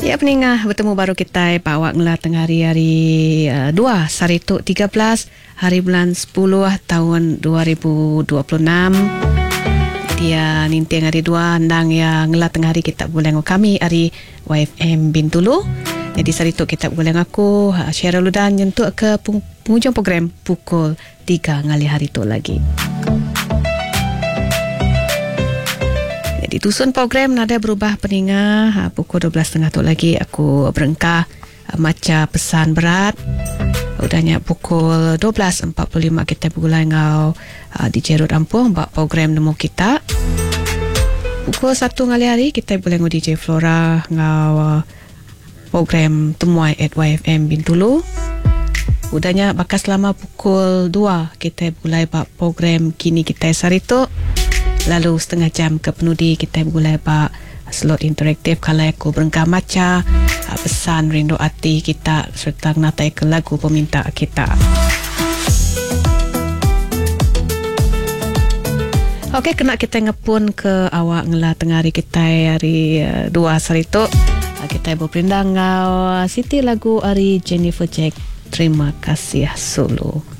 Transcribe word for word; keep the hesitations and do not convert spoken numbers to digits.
Ya, peningah bertemu baru kita Pak Ngela tengah hari hari uh, dua Sarituk tiga belas hari bulan sepuluh tahun dua ribu dua puluh enam. Dia ninting hari dua ndang ya Ngela tengah hari kita boleh kami hari Y F M Bintulu. Jadi Sarituk kita boleh aku share ludan nyentuk ke penghujung program pukul tiga ngali hari tu lagi. Di tusun program nada berubah peningah ha, pukul dua belas tiga puluh tu lagi aku berengkah ha, maca pesan berat. Udahnya pukul dua belas empat puluh lima kita bergulai ngau ha, di Jerut Ampung bak program nemu kita. Pukul satu ngali hari kita boleh ngau D J Flora ngau uh, program Temuai at Y F M Bintulu. Udahnya bakas selama pukul dua kita bergulai bak program Kini Kita Sarituk. Lalu setengah jam ke penudi kita boleh pak slot interaktif kalau aku berengkah maca pesan rindu hati kita serta natai ke lagu peminta kita. Okey, kena kita ngepun ke awak Ngela tengah hari kita hari uh, dua Sarituk. Uh, kita berpindang ngau Siti lagu hari Jennifer Jack. Terima kasih Sulu.